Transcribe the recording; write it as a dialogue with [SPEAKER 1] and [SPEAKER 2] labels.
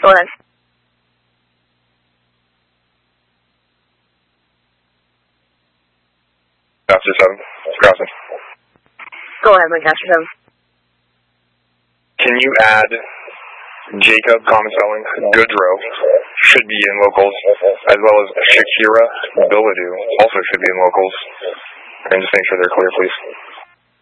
[SPEAKER 1] Go ahead.
[SPEAKER 2] Lancaster 7, crossing.
[SPEAKER 1] Go ahead, Lancaster 7.
[SPEAKER 2] Can you add Jacob, common spelling, Goodrow, should be in locals, as well as Shakira Biladu, also should be in locals, and just make sure they're clear, please.